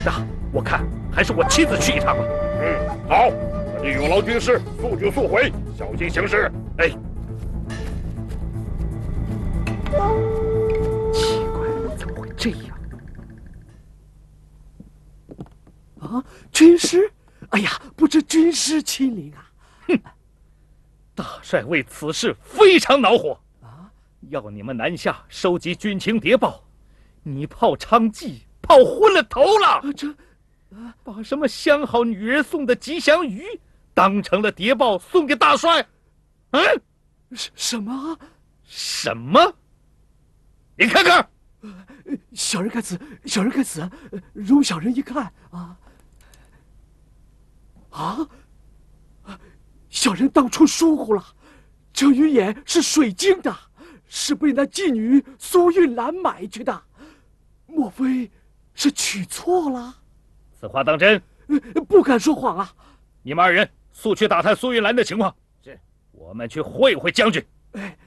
那我看还是我亲自去一趟吧。 好，我的有劳军师，速就速回，小心行事。 哎，奇怪，怎么会这样？ 啊，军师！哎呀，不知军师亲临啊！ 哼，大帅为此事非常恼火啊，要你们南下收集军情谍报。你炮昌妓炮昏了头了！把什么相好女人送的吉祥鱼当成了谍报送给大帅？ 什么？ 什么？你看看！ 小人该死，小人该死！容小人一看小人当初疏忽了，这鱼眼是水晶的，是被那妓女苏韵兰买去的，莫非是取错了？ 此话当真？ 不敢说谎啊！ 你们二人速去打探苏韵兰的情况。是，我们去会会将军。 哎。